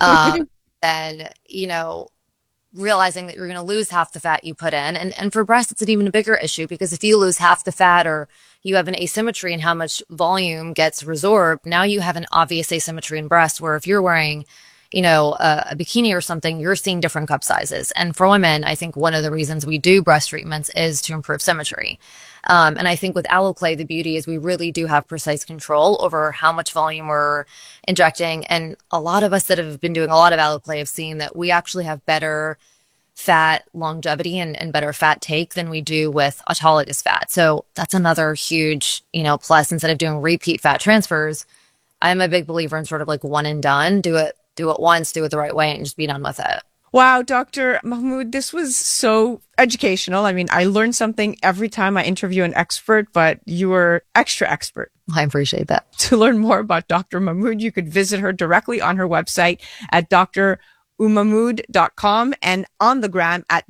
And, realizing that you're going to lose half the fat you put in. And for breast, it's an even bigger issue, because if you lose half the fat or you have an asymmetry in how much volume gets resorbed, now you have an obvious asymmetry in breast, where if you're wearing, a bikini or something, you're seeing different cup sizes. And for women, I think one of the reasons we do breast treatments is to improve symmetry. And I think with Aloclay, the beauty is we really do have precise control over how much volume we're injecting. And a lot of us that have been doing a lot of Aloclay have seen that we actually have better fat longevity and better fat take than we do with autologous fat. So that's another huge, plus. Instead of doing repeat fat transfers, I'm a big believer in sort of like one and done. Do it once, do it the right way, and just be done with it. Wow, Dr. Mahmoud, this was so educational. I mean, I learn something every time I interview an expert, but you were extra expert. I appreciate that. To learn more about Dr. Mahmoud, you could visit her directly on her website at drumahmood.com and on the gram at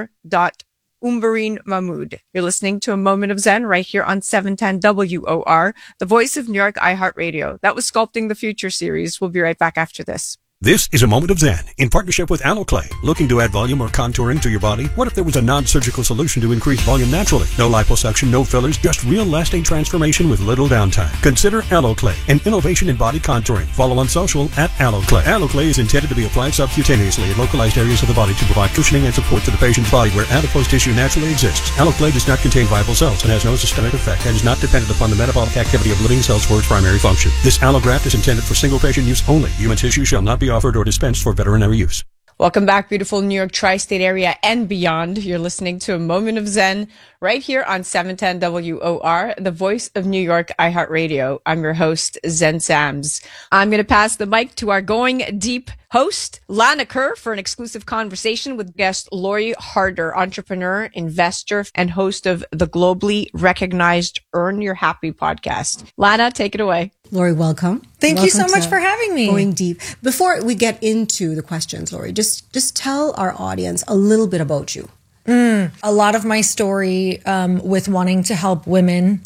dr.umbareen Mahmood. You're listening to A Moment of Zen right here on 710 WOR, the voice of New York iHeartRadio. That was Sculpting the Future series. We'll be right back after this. This is a Moment of Zen in partnership with AlloClay. Looking to add volume or contouring to your body? What if there was a non-surgical solution to increase volume naturally? No liposuction, no fillers, just real lasting transformation with little downtime. Consider AlloClay, an innovation in body contouring. Follow on social at AlloClay. AlloClay is intended to be applied subcutaneously in localized areas of the body to provide cushioning and support to the patient's body where adipose tissue naturally exists. AlloClay does not contain viable cells and has no systemic effect and is not dependent upon the metabolic activity of living cells for its primary function. This allograft is intended for single patient use only. Human tissue shall not be offered or dispensed for veterinary use. Welcome back, beautiful New York tri-state area and beyond. You're listening to A Moment of Zen right here on 710 WOR, the voice of New York, iHeartRadio. I'm your host, Zen Sams. I'm going to pass the mic to our Going Deep host, Lana Kerr, for an exclusive conversation with guest Lori Harder, entrepreneur, investor, and host of the globally recognized Earn Your Happy podcast. Lana, take it away. Lori, welcome. Thank you so much for having me. Going Deep. Before we get into the questions, Lori, just tell our audience a little bit about you. A lot of my story with wanting to help women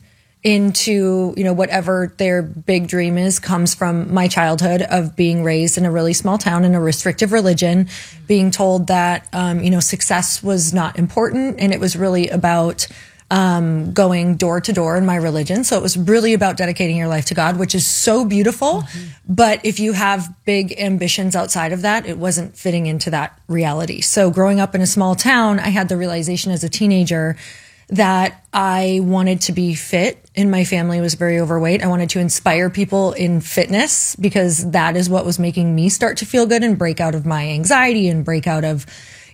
into, whatever their big dream is comes from my childhood of being raised in a really small town in a restrictive religion, being told that, success was not important and it was really about going door to door in my religion. So it was really about dedicating your life to God, which is so beautiful. Mm-hmm. But if you have big ambitions outside of that, it wasn't fitting into that reality. So growing up in a small town, I had the realization as a teenager that I wanted to be fit, and my family was very overweight. I wanted to inspire people in fitness because that is what was making me start to feel good and break out of my anxiety and break out of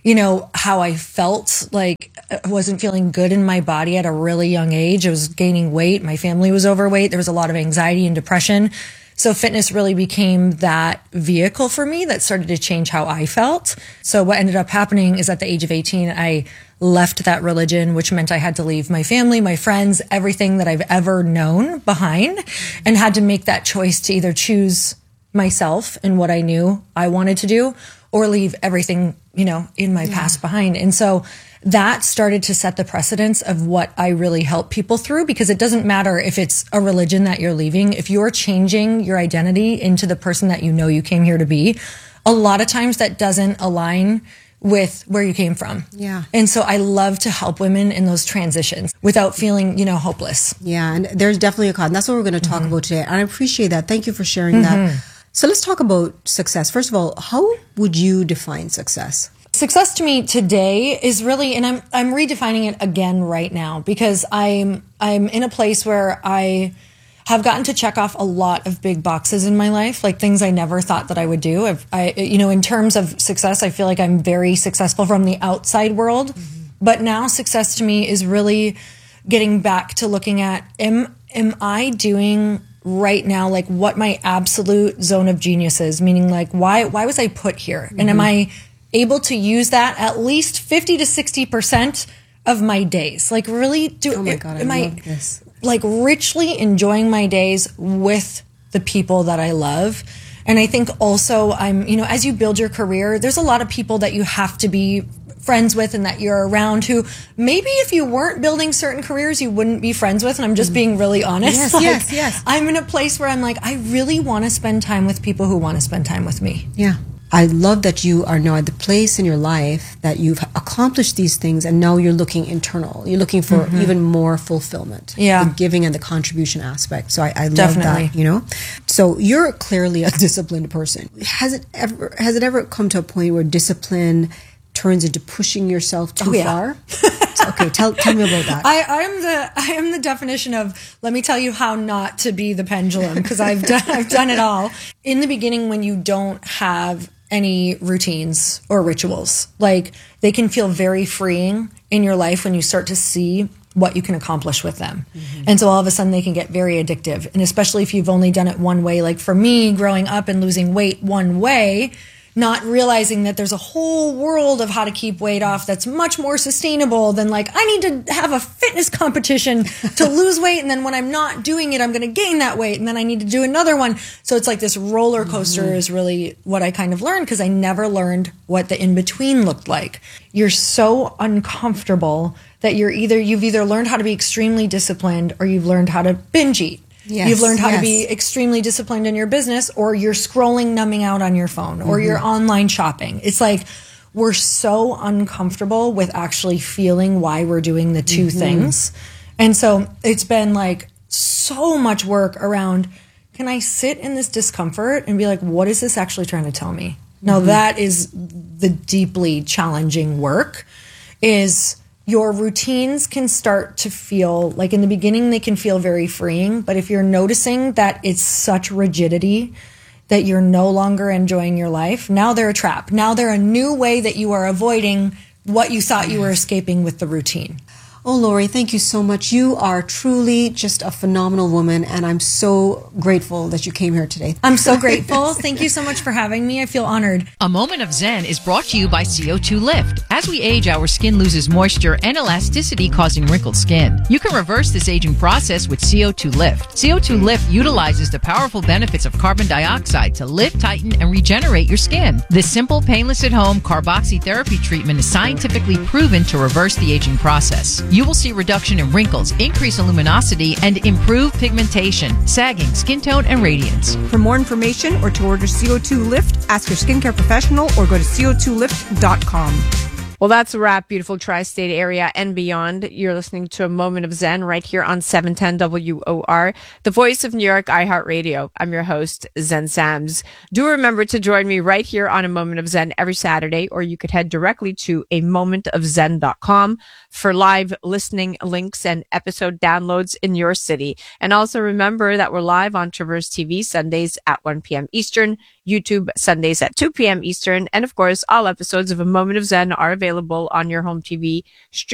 how I felt like I wasn't feeling good in my body at a really young age. I was gaining weight. My family was overweight. There was a lot of anxiety and depression. So fitness really became that vehicle for me that started to change how I felt. So what ended up happening is at the age of 18, I left that religion, which meant I had to leave my family, my friends, everything that I've ever known behind, and had to make that choice to either choose myself and what I knew I wanted to do or leave everything, in my past behind. And so that started to set the precedence of what I really help people through, because it doesn't matter if it's a religion that you're leaving. If you're changing your identity into the person that you came here to be, a lot of times that doesn't align with where you came from. Yeah. And so I love to help women in those transitions without feeling, hopeless. Yeah. And there's definitely a cause. And that's what we're going to talk about today. And I appreciate that. Thank you for sharing that. So let's talk about success. First of all, how would you define success? Success to me today is really, and I'm redefining it again right now, because I'm in a place where I have gotten to check off a lot of big boxes in my life, like things I never thought that I would do. In terms of success, I feel like I'm very successful from the outside world, but now success to me is really getting back to looking at, am I doing right now, like what my absolute zone of genius is, meaning like, why was I put here? And am I able to use that at least 50 to 60% of my days? Like really am I love this. Like richly enjoying my days with the people that I love? And I think also as you build your career, there's a lot of people that you have to be friends with and that you're around who maybe if you weren't building certain careers, you wouldn't be friends with. And I'm just being really honest. Yes. I'm in a place where I'm like, I really want to spend time with people who want to spend time with me. Yeah. I love that you are now at the place in your life that you've accomplished these things and now you're looking internal. You're looking for even more fulfillment. Yeah. The giving and the contribution aspect. So I love that, So you're clearly a disciplined person. Has it ever come to a point where discipline turns into pushing yourself too far? Okay, tell me about that. I am the definition of, let me tell you how not to be the pendulum, because I've done it all. In the beginning, when you don't have any routines or rituals, like they can feel very freeing in your life when you start to see what you can accomplish with them. And so all of a sudden they can get very addictive. And especially if you've only done it one way, like for me, growing up and losing weight one way, not realizing that there's a whole world of how to keep weight off that's much more sustainable than like, I need to have a fitness competition to lose weight. And then when I'm not doing it, I'm going to gain that weight. And then I need to do another one. So it's like this roller coaster is really what I kind of learned, because I never learned what the in-between looked like. You're so uncomfortable that you've either learned how to be extremely disciplined or you've learned how to binge eat. Yes, You've learned how to be extremely disciplined in your business, or you're scrolling, numbing out on your phone, or you're online shopping. It's like we're so uncomfortable with actually feeling why we're doing the two things. And so it's been like so much work around, can I sit in this discomfort and be like, what is this actually trying to tell me? Now that is the deeply challenging work. Is your routines can start to feel like, in the beginning, they can feel very freeing. But if you're noticing that it's such rigidity that you're no longer enjoying your life, now they're a trap. Now they're a new way that you are avoiding what you thought you were escaping with the routine. Oh, Lori, thank you so much. You are truly just a phenomenal woman, and I'm so grateful that you came here today. I'm so grateful. Thank you so much for having me. I feel honored. A Moment of Zen is brought to you by CO2 Lift. As we age, our skin loses moisture and elasticity, causing wrinkled skin. You can reverse this aging process with CO2 Lift. CO2 Lift utilizes the powerful benefits of carbon dioxide to lift, tighten, and regenerate your skin. This simple, painless at-home carboxytherapy treatment is scientifically proven to reverse the aging process. You will see reduction in wrinkles, increase in luminosity, and improve pigmentation, sagging, skin tone, and radiance. For more information or to order CO2 Lift, ask your skincare professional or go to co2lift.com. Well, that's a wrap, beautiful tri-state area and beyond. You're listening to A Moment of Zen right here on 710 WOR, the voice of New York, iHeartRadio. I'm your host, Zen Sams. Do remember to join me right here on A Moment of Zen every Saturday, or you could head directly to amomentofzen.com for live listening links and episode downloads in your city. And also remember that we're live on Traverse TV Sundays at 1 p.m. Eastern, YouTube Sundays at 2 p.m. Eastern, and of course, all episodes of A Moment of Zen are available on your home TV stream.